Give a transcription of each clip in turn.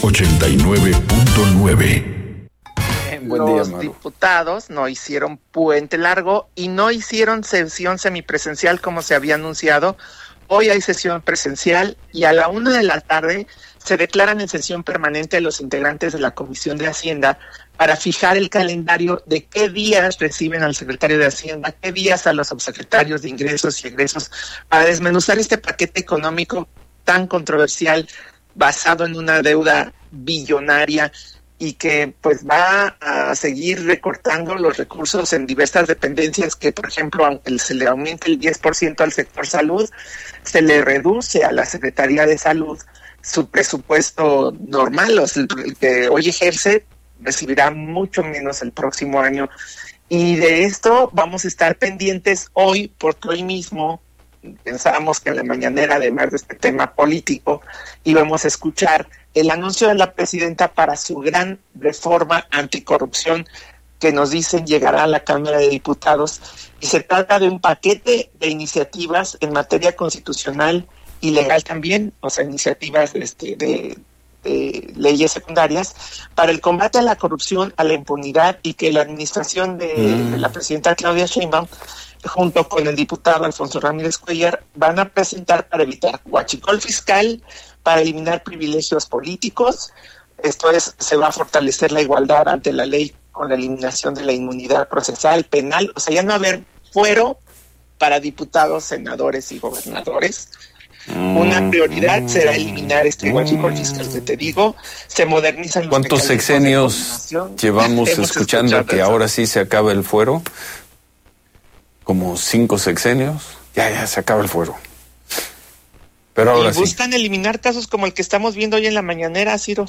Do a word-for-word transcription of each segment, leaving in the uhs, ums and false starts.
ochenta y nueve punto nueve. Buen día, los Maru. Diputados no hicieron puente largo y no hicieron sesión semipresencial como se había anunciado. Hoy hay sesión presencial y a la una de la tarde se declaran en sesión permanente los integrantes de la Comisión de Hacienda para fijar el calendario de qué días reciben al secretario de Hacienda, qué días a los subsecretarios de Ingresos y Egresos, para desmenuzar este paquete económico tan controversial basado en una deuda billonaria y que pues va a seguir recortando los recursos en diversas dependencias que, por ejemplo, aunque se le aumente el diez por ciento al sector salud, se le reduce a la Secretaría de Salud su presupuesto normal, o sea, el que hoy ejerce recibirá mucho menos el próximo año. Y de esto vamos a estar pendientes hoy, porque hoy mismo pensábamos que en la mañanera, además de este tema político, íbamos a escuchar el anuncio de la presidenta para su gran reforma anticorrupción que nos dicen llegará a la Cámara de Diputados, y se trata de un paquete de iniciativas en materia constitucional y legal también, o sea, iniciativas este, de, de leyes secundarias para el combate a la corrupción, a la impunidad, y que la administración de, mm. de la presidenta Claudia Sheinbaum junto con el diputado Alfonso Ramírez Cuellar van a presentar para evitar huachicol fiscal, para eliminar privilegios políticos. Esto es, se va a fortalecer la igualdad ante la ley con la eliminación de la inmunidad procesal, penal. O sea, ya no va a haber fuero para diputados, senadores y gobernadores. Mm, Una prioridad mm, será eliminar este huachicol mm, fiscal que te digo. Se modernizan los ¿Cuántos sexenios llevamos escuchando que eso. Ahora sí se acaba el fuero? Como cinco sexenios. Ya, ya se acaba el fuero. Pero ahora y buscan sí. eliminar casos como el que estamos viendo hoy en la mañanera, Ciro.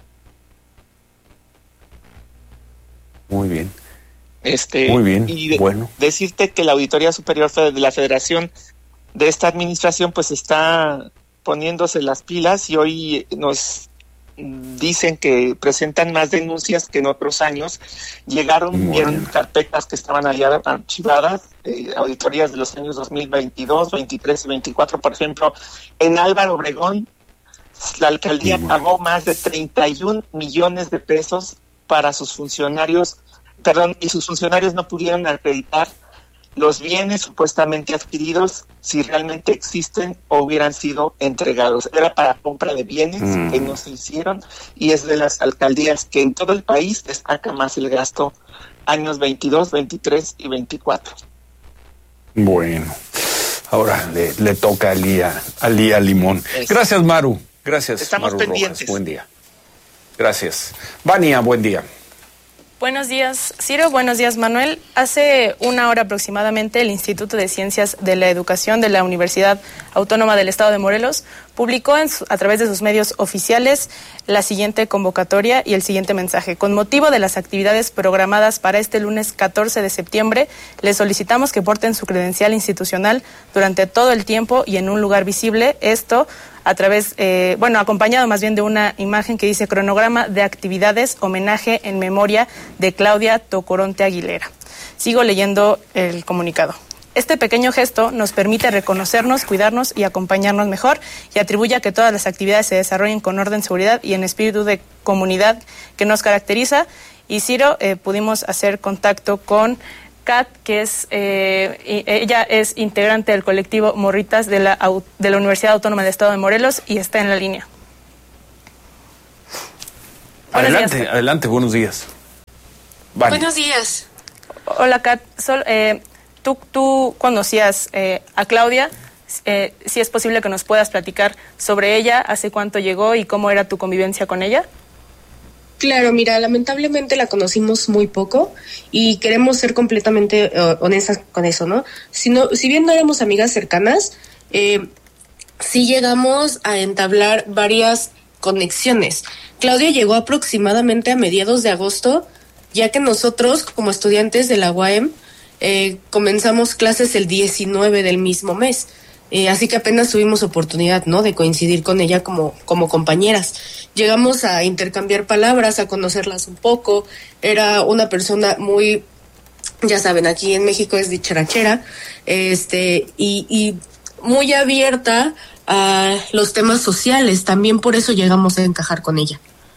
Muy bien. Este, Muy bien, y de, bueno. Decirte que la Auditoría Superior de la Federación de esta administración pues está poniéndose las pilas y hoy nos dicen que presentan más denuncias que en otros años. Llegaron, bueno. vieron carpetas que estaban allá archivadas, eh, auditorías de los años dos mil veintidós, veintitrés y veinticuatro, por ejemplo, en Álvaro Obregón, la alcaldía bueno. pagó más de treinta y un millones de pesos para sus funcionarios, perdón, y sus funcionarios no pudieron acreditar los bienes supuestamente adquiridos, si realmente existen o hubieran sido entregados. Era para compra de bienes mm. que no se hicieron, y es de las alcaldías que en todo el país destaca más el gasto años veintidós, veintitrés y veinticuatro. Bueno, ahora le, le toca a Lía, a Lía Limón. Es. Gracias, Maru. Gracias, Estamos Maru pendientes. Rojas. Buen día. Gracias. Vania, buen día. Buenos días, Ciro. Buenos días, Manuel. Hace una hora aproximadamente, el Instituto de Ciencias de la Educación de la Universidad Autónoma del Estado de Morelos publicó en su, a través de sus medios oficiales la siguiente convocatoria y el siguiente mensaje. Con motivo de las actividades programadas para este lunes catorce de septiembre, les solicitamos que porten su credencial institucional durante todo el tiempo y en un lugar visible. Esto a través, eh, bueno, acompañado más bien de una imagen que dice cronograma de actividades, homenaje en memoria de Claudia Tocoronte Aguilera. Sigo leyendo el comunicado. Este pequeño gesto nos permite reconocernos, cuidarnos y acompañarnos mejor, y atribuye a que todas las actividades se desarrollen con orden, seguridad y en espíritu de comunidad que nos caracteriza. Y Ciro, eh, pudimos hacer contacto con Kat, que es eh, ella es integrante del colectivo Morritas de la, de la Universidad Autónoma del Estado de Morelos y está en la línea. Adelante, días, adelante, buenos días. Vale. Buenos días. Hola, Kat. Sol, eh, tú, tú conocías eh, a Claudia. Eh, si es posible que nos puedas platicar sobre ella, hace cuánto llegó y cómo era tu convivencia con ella. Claro, mira, lamentablemente la conocimos muy poco y queremos ser completamente uh, honestas con eso, ¿no? Si, no, si bien no éramos amigas cercanas, eh, sí llegamos a entablar varias conexiones. Claudia llegó aproximadamente a mediados de agosto, ya que nosotros, como estudiantes de la U A M, eh, comenzamos clases el diecinueve del mismo mes. Eh, así que apenas tuvimos oportunidad, ¿no?, de coincidir con ella como, como compañeras. Llegamos a intercambiar palabras, a conocerlas un poco. Era una persona muy, ya saben, aquí en México es dicharachera, este, y, y muy abierta a los temas sociales. También por eso llegamos a encajar con ella.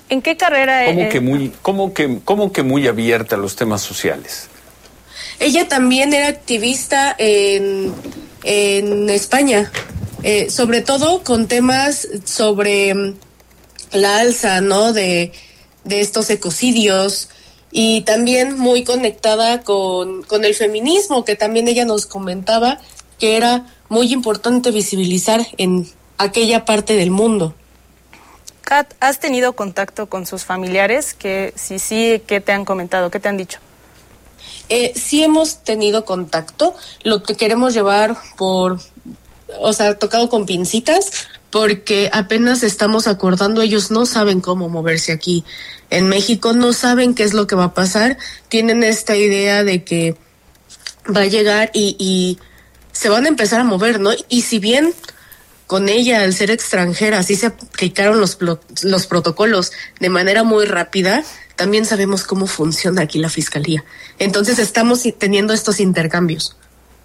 ¿En qué carrera? ¿Cómo eh, que muy, cómo que, cómo que muy abierta a los temas sociales? Ella también era activista en, en España, eh, sobre todo con temas sobre la alza, ¿no? De, de estos ecocidios, y también muy conectada con, con el feminismo, que también ella nos comentaba que era muy importante visibilizar en aquella parte del mundo. Kat, ¿has tenido contacto con sus familiares? Que si sí, ¿qué te han comentado? ¿Qué te han dicho? Eh, sí hemos tenido contacto, lo que queremos llevar por, o sea, tocado con pincitas, porque apenas estamos acordando, ellos no saben cómo moverse aquí en México, no saben qué es lo que va a pasar, tienen esta idea de que va a llegar y, y se van a empezar a mover, ¿no? Y si bien con ella, al ser extranjera, sí se aplicaron los, los protocolos de manera muy rápida, también sabemos cómo funciona aquí la fiscalía. Entonces estamos teniendo estos intercambios.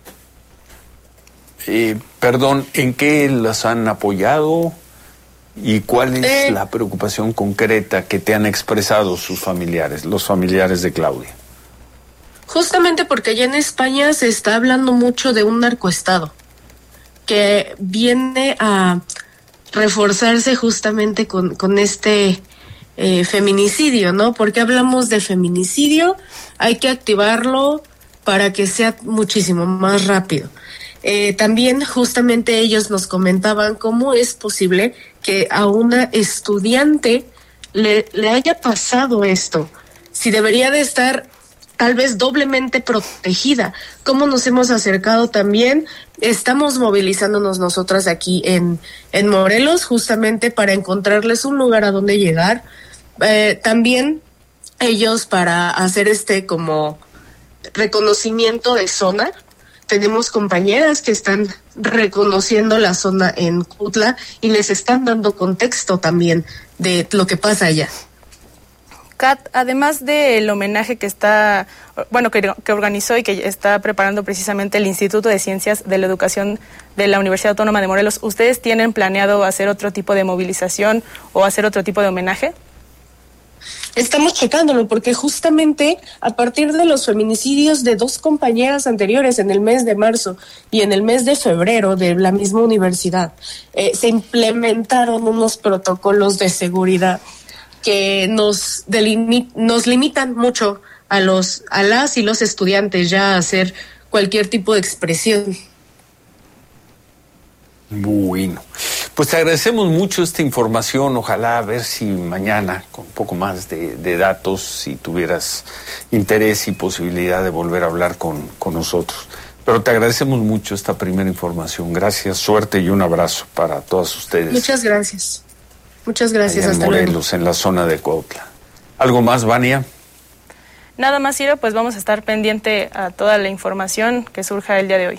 Eh, perdón, ¿en qué las han apoyado? ¿Y cuál es eh, la preocupación concreta que te han expresado sus familiares, los familiares de Claudia? Justamente porque allá en España se está hablando mucho de un narcoestado que viene a reforzarse justamente con, con este eh, feminicidio, ¿no? Porque hablamos de feminicidio, hay que activarlo para que sea muchísimo más rápido. Eh, también justamente ellos nos comentaban cómo es posible que a una estudiante le, le haya pasado esto, si debería de estar tal vez doblemente protegida. ¿Cómo nos hemos acercado también? Estamos movilizándonos nosotras aquí en, en Morelos justamente para encontrarles un lugar a donde llegar. Eh, también ellos para hacer este como reconocimiento de zona. Tenemos compañeras que están reconociendo la zona en Cuautla y les están dando contexto también de lo que pasa allá. Kat, además del homenaje que está, bueno, que, que organizó y que está preparando precisamente el Instituto de Ciencias de la Educación de la Universidad Autónoma de Morelos, ¿ustedes tienen planeado hacer otro tipo de movilización o hacer otro tipo de homenaje? Estamos checándolo porque justamente a partir de los feminicidios de dos compañeras anteriores en el mes de marzo y en el mes de febrero de la misma universidad, eh, se implementaron unos protocolos de seguridad que nos delimi- nos limitan mucho a los a las y los estudiantes ya a hacer cualquier tipo de expresión. Bueno, pues te agradecemos mucho esta información. Ojalá a ver si mañana, con un poco más de, de datos, si tuvieras interés y posibilidad de volver a hablar con, con nosotros. Pero te agradecemos mucho esta primera información. Gracias, suerte y un abrazo para todas ustedes. Muchas gracias. Muchas gracias. Allá en hasta Morelos, luego. En la zona de Cuautla. ¿Algo más, Vania? Nada más, Ciro, pues vamos a estar pendiente a toda la información que surja el día de hoy.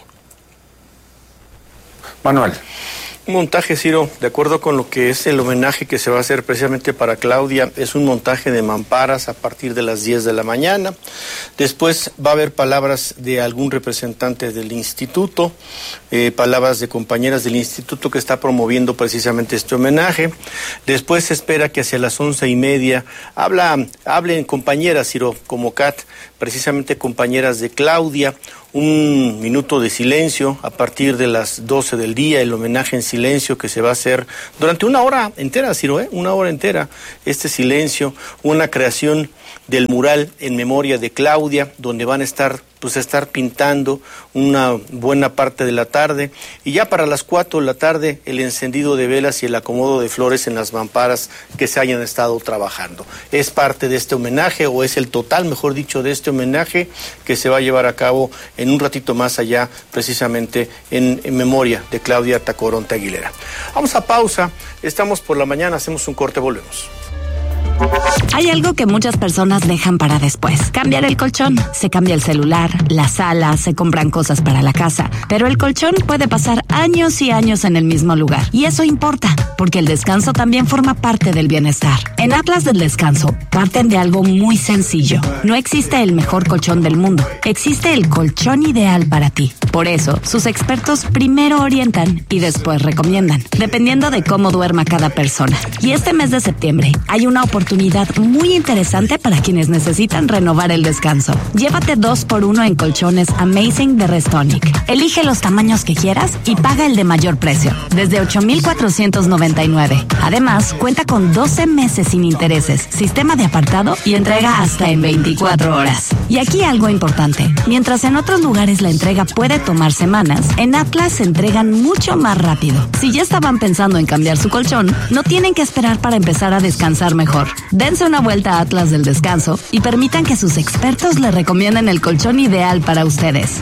Manuel. Un montaje, Ciro, de acuerdo con lo que es el homenaje que se va a hacer precisamente para Claudia, es un montaje de mamparas a partir de las diez de la mañana. Después va a haber palabras de algún representante del instituto, eh, palabras de compañeras del instituto que está promoviendo precisamente este homenaje. Después se espera que hacia las once y media habla, hablen compañeras, Ciro, como Kat, precisamente compañeras de Claudia. Un minuto de silencio a partir de las doce del día, el homenaje en silencio que se va a hacer durante una hora entera, Ciro, ¿eh? Una hora entera, este silencio, una creación del mural en memoria de Claudia, donde van a estar, pues a estar pintando una buena parte de la tarde, y ya para las cuatro de la tarde el encendido de velas y el acomodo de flores en las mamparas que se hayan estado trabajando. Es parte de este homenaje, o es el total, mejor dicho, de este homenaje que se va a llevar a cabo en un ratito más allá, precisamente en, en memoria de Claudia Tacoronte Aguilera. Vamos a pausa, estamos por la mañana, hacemos un corte, volvemos. Hay algo que muchas personas dejan para después. Cambiar el colchón. Se cambia el celular, la sala, se compran cosas para la casa. Pero el colchón puede pasar años y años en el mismo lugar. Y eso importa, porque el descanso también forma parte del bienestar. En Atlas del Descanso, parten de algo muy sencillo. No existe el mejor colchón del mundo. Existe el colchón ideal para ti. Por eso, sus expertos primero orientan y después recomiendan, dependiendo de cómo duerma cada persona. Y este mes de septiembre, hay una oportunidad oportunidad muy interesante para quienes necesitan renovar el descanso. Llévate dos por uno en colchones Amazing de Restonic. Elige los tamaños que quieras y paga el de mayor precio, desde ocho mil cuatrocientos noventa y nueve. Además, cuenta con doce meses sin intereses, sistema de apartado y entrega hasta en veinticuatro horas. Y aquí algo importante. Mientras en otros lugares la entrega puede tomar semanas, en Atlas se entregan mucho más rápido. Si ya estaban pensando en cambiar su colchón, no tienen que esperar para empezar a descansar mejor. Dense una vuelta a Atlas del Descanso y permitan que sus expertos les recomienden el colchón ideal para ustedes.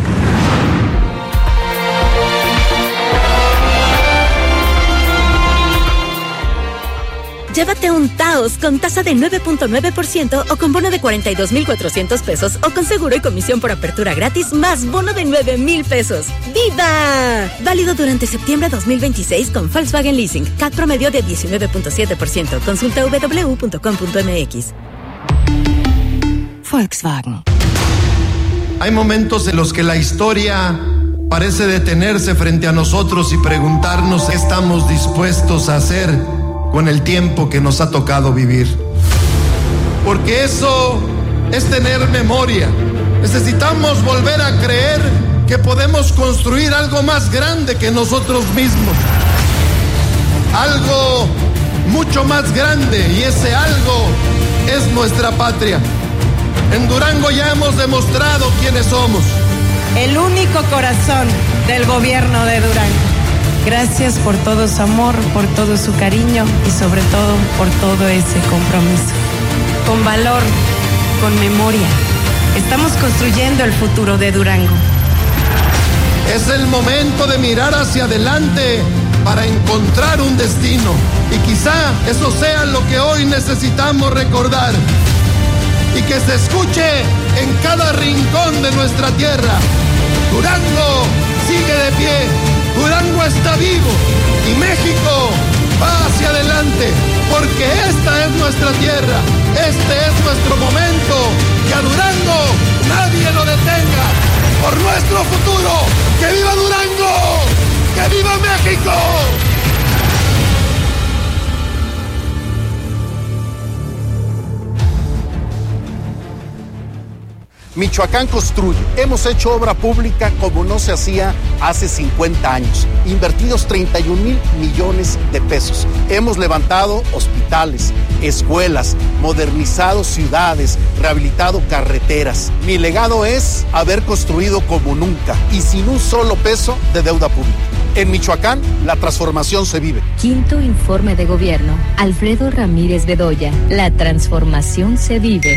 Llévate un Taos con tasa de nueve punto nueve por ciento o con bono de cuarenta y dos mil cuatrocientos pesos o con seguro y comisión por apertura gratis más bono de nueve mil pesos. ¡Viva! Válido durante septiembre dos mil veintiséis con Volkswagen Leasing. C A T promedio de diecinueve punto siete por ciento. Consulta doble u doble u doble u punto com punto m x. Volkswagen. Hay momentos en los que la historia parece detenerse frente a nosotros y preguntarnos qué estamos dispuestos a hacer con el tiempo que nos ha tocado vivir. Porque eso es tener memoria. Necesitamos volver a creer que podemos construir algo más grande que nosotros mismos. Algo mucho más grande, y ese algo es nuestra patria. En Durango ya hemos demostrado quiénes somos. El único corazón del gobierno de Durango. Gracias por todo su amor, por todo su cariño y sobre todo por todo ese compromiso. Con valor, con memoria, estamos construyendo el futuro de Durango. Es el momento de mirar hacia adelante para encontrar un destino. Y quizá eso sea lo que hoy necesitamos recordar. Y que se escuche en cada rincón de nuestra tierra. Durango sigue de pie. Durango está vivo y México va hacia adelante, porque esta es nuestra tierra, este es nuestro momento, que a Durango nadie lo detenga, por nuestro futuro. ¡Que viva Durango! ¡Que viva México! Michoacán construye. Hemos hecho obra pública como no se hacía hace cincuenta años. Invertidos treinta y un mil millones de pesos. Hemos levantado hospitales, escuelas, modernizado ciudades, rehabilitado carreteras. Mi legado es haber construido como nunca y sin un solo peso de deuda pública. En Michoacán, la transformación se vive. Quinto informe de gobierno. Alfredo Ramírez Bedoya. La transformación se vive.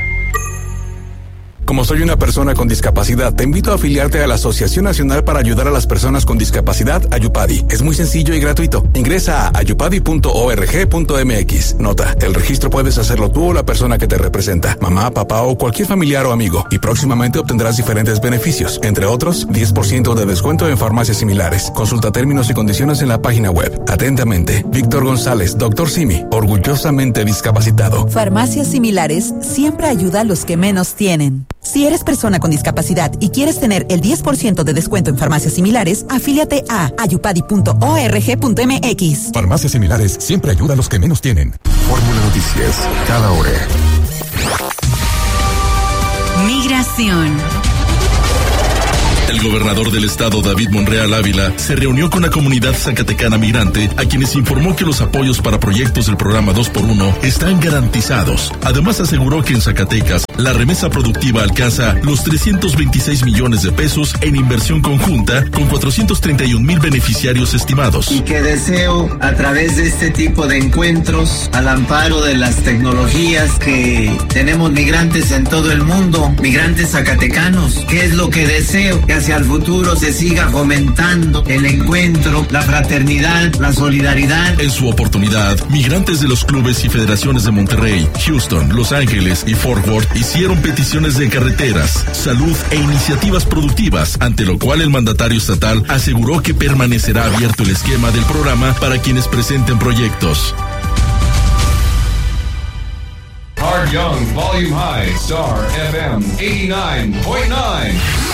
Como soy una persona con discapacidad, te invito a afiliarte a la Asociación Nacional para Ayudar a las Personas con Discapacidad, Ayupadi. Es muy sencillo y gratuito. Ingresa a ayupadi punto org punto m x. Nota, el registro puedes hacerlo tú o la persona que te representa, mamá, papá o cualquier familiar o amigo, y próximamente obtendrás diferentes beneficios, entre otros, diez por ciento de descuento en farmacias similares. Consulta términos y condiciones en la página web. Atentamente, Víctor González, doctor Simi, orgullosamente discapacitado. Farmacias Similares siempre ayuda a los que menos tienen. Si eres persona con discapacidad y quieres tener el diez por ciento de descuento en farmacias similares, afíliate a ayupadi punto org punto m x. Farmacias Similares siempre ayuda a los que menos tienen. Fórmula Noticias, cada hora. Migración. El gobernador del estado, David Monreal Ávila, se reunió con la comunidad zacatecana migrante, a quienes informó que los apoyos para proyectos del programa dos por uno están garantizados. Además, aseguró que en Zacatecas, la remesa productiva alcanza los trescientos veintiséis millones de pesos en inversión conjunta, con cuatrocientos treinta y un mil beneficiarios estimados. Y que deseo, a través de este tipo de encuentros, al amparo de las tecnologías que tenemos migrantes en todo el mundo, migrantes zacatecanos, ¿qué es lo que deseo? Que hacia el futuro se siga fomentando el encuentro, la fraternidad, la solidaridad. En su oportunidad, migrantes de los clubes y federaciones de Monterrey, Houston, Los Ángeles y Fort Worth hicieron peticiones de carreteras, salud e iniciativas productivas, ante lo cual el mandatario estatal aseguró que permanecerá abierto el esquema del programa para quienes presenten proyectos. Hard Young Volume High, Star F M eighty-nine point nine.